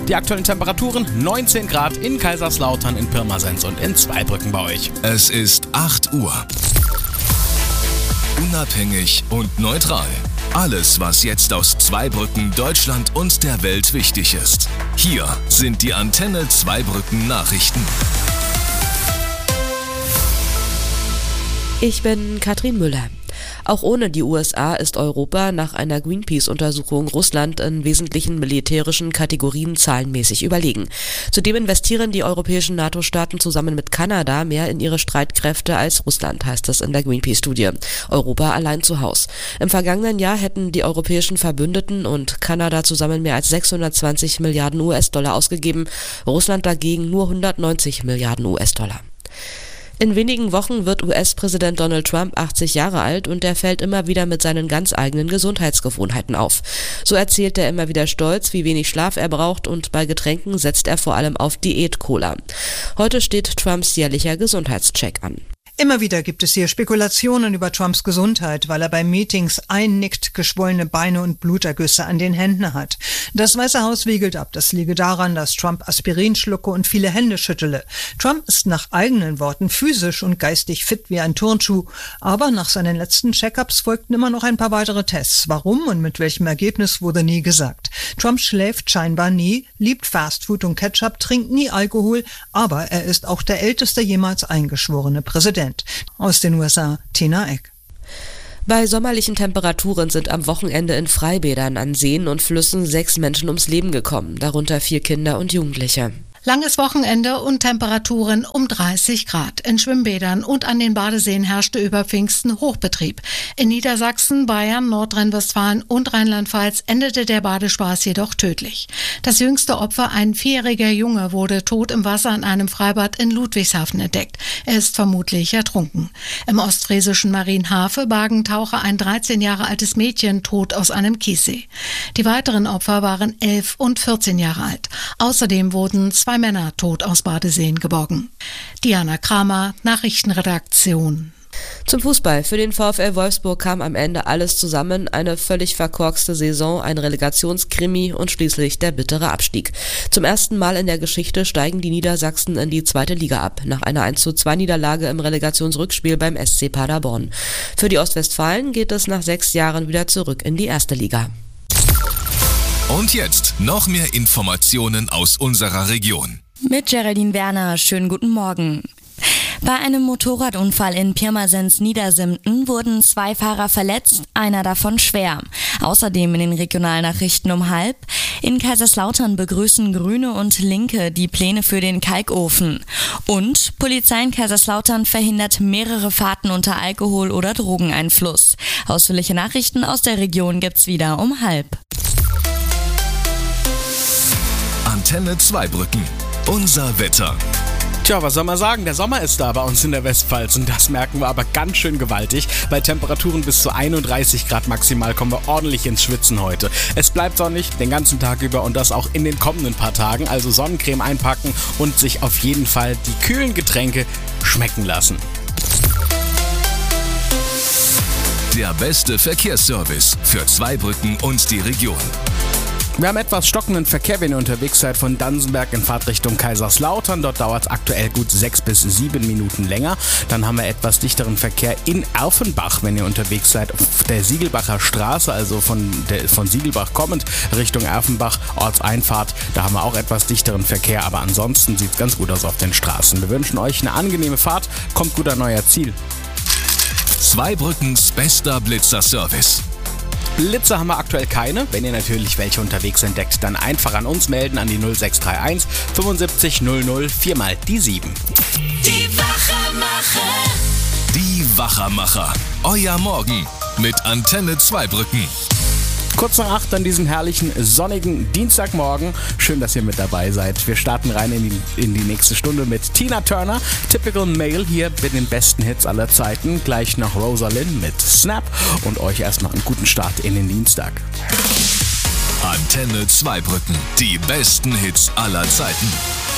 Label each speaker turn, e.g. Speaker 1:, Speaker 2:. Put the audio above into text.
Speaker 1: Die aktuellen Temperaturen 19 Grad in Kaiserslautern, in Pirmasens und in Zweibrücken bei euch.
Speaker 2: Es ist 8 Uhr. Unabhängig und neutral. Alles, was jetzt aus Zweibrücken, Deutschland und der Welt wichtig ist. Hier sind die Antenne Zweibrücken Nachrichten.
Speaker 3: Ich bin Katrin Müller. Auch ohne die USA ist Europa nach einer Greenpeace-Untersuchung Russland in wesentlichen militärischen Kategorien zahlenmäßig überlegen. Zudem investieren die europäischen NATO-Staaten zusammen mit Kanada mehr in ihre Streitkräfte als Russland, heißt es in der Greenpeace-Studie. Europa allein zu Haus. Im vergangenen Jahr hätten die europäischen Verbündeten und Kanada zusammen mehr als 620 Milliarden US-Dollar ausgegeben, Russland dagegen nur 190 Milliarden US-Dollar. In wenigen Wochen wird US-Präsident Donald Trump 80 Jahre alt und er fällt immer wieder mit seinen ganz eigenen Gesundheitsgewohnheiten auf. So erzählt er immer wieder stolz, wie wenig Schlaf er braucht und bei Getränken setzt er vor allem auf Diät-Cola. Heute steht Trumps jährlicher Gesundheitscheck an.
Speaker 4: Immer wieder gibt es hier Spekulationen über Trumps Gesundheit, weil er bei Meetings einnickt, geschwollene Beine und Blutergüsse an den Händen hat. Das Weiße Haus wiegelt ab, das liege daran, dass Trump Aspirin schlucke und viele Hände schüttele. Trump ist nach eigenen Worten physisch und geistig fit wie ein Turnschuh, aber nach seinen letzten Check-ups folgten immer noch ein paar weitere Tests. Warum und mit welchem Ergebnis wurde nie gesagt. Trump schläft scheinbar nie, liebt Fastfood und Ketchup, trinkt nie Alkohol, aber er ist auch der älteste jemals eingeschworene Präsident. Aus den USA, Tina Eck.
Speaker 3: Bei sommerlichen Temperaturen sind am Wochenende in Freibädern an Seen und Flüssen 6 Menschen ums Leben gekommen, darunter 4 Kinder und Jugendliche.
Speaker 5: Langes Wochenende und Temperaturen um 30 Grad. In Schwimmbädern und an den Badeseen herrschte über Pfingsten Hochbetrieb. In Niedersachsen, Bayern, Nordrhein-Westfalen und Rheinland-Pfalz endete der Badespaß jedoch tödlich. Das jüngste Opfer, ein 4-jähriger Junge, wurde tot im Wasser in einem Freibad in Ludwigshafen entdeckt. Er ist vermutlich ertrunken. Im ostfriesischen Marienhafe bargen Taucher ein 13 Jahre altes Mädchen tot aus einem Kiessee. Die weiteren Opfer waren 11 und 14 Jahre alt. Außerdem wurden 2 Männer tot aus Badeseen geborgen. Diana Kramer, Nachrichtenredaktion.
Speaker 3: Zum Fußball. Für den VfL Wolfsburg kam am Ende alles zusammen. Eine völlig verkorkste Saison, ein Relegationskrimi und schließlich der bittere Abstieg. Zum ersten Mal in der Geschichte steigen die Niedersachsen in die 2. Liga ab, nach einer 1:2 Niederlage im Relegationsrückspiel beim SC Paderborn. Für die Ostwestfalen geht es nach 6 Jahren wieder zurück in die 1. Liga.
Speaker 2: Und jetzt noch mehr Informationen aus unserer Region.
Speaker 6: Mit Geraldine Werner, schönen guten Morgen. Bei einem Motorradunfall in Pirmasens Niedersimten wurden 2 Fahrer verletzt, einer davon schwer. Außerdem in den Regionalnachrichten um 12:30. In Kaiserslautern begrüßen Grüne und Linke die Pläne für den Kalkofen. Und Polizei in Kaiserslautern verhindert mehrere Fahrten unter Alkohol- oder Drogeneinfluss. Ausführliche Nachrichten aus der Region gibt's wieder um 12:30.
Speaker 2: Antenne Zweibrücken. Unser Wetter.
Speaker 1: Tja, was soll man sagen? Der Sommer ist da bei uns in der Westpfalz und das merken wir aber ganz schön gewaltig. Bei Temperaturen bis zu 31 Grad maximal kommen wir ordentlich ins Schwitzen heute. Es bleibt sonnig den ganzen Tag über und das auch in den kommenden paar Tagen. Also Sonnencreme einpacken und sich auf jeden Fall die kühlen Getränke schmecken lassen.
Speaker 2: Der beste Verkehrsservice für Zweibrücken und die Region.
Speaker 1: Wir haben etwas stockenden Verkehr, wenn ihr unterwegs seid von Dansenberg in Fahrtrichtung Kaiserslautern. Dort dauert es aktuell gut 6 bis 7 Minuten länger. Dann haben wir etwas dichteren Verkehr in Erfenbach, wenn ihr unterwegs seid auf der Siegelbacher Straße, also von Siegelbach kommend Richtung Erfenbach, Ortseinfahrt. Da haben wir auch etwas dichteren Verkehr, aber ansonsten sieht es ganz gut aus auf den Straßen. Wir wünschen euch eine angenehme Fahrt, kommt gut an euer Ziel.
Speaker 2: Zweibrückens bester Blitzer-Service.
Speaker 1: Blitzer haben wir aktuell keine. Wenn ihr natürlich welche unterwegs entdeckt, dann einfach an uns melden an die 0631 75 00 4 mal die 7.
Speaker 2: Die Wachermacher. Die Wachermacher. Euer Morgen mit Antenne Zweibrücken.
Speaker 1: Kurz nach 8 an diesem herrlichen sonnigen Dienstagmorgen. Schön, dass ihr mit dabei seid. Wir starten rein in die nächste Stunde mit Tina Turner, Typical Male hier mit den besten Hits aller Zeiten. Gleich noch Rosalind mit Snap und euch erstmal einen guten Start in den Dienstag.
Speaker 2: Antenne Zweibrücken, die besten Hits aller Zeiten.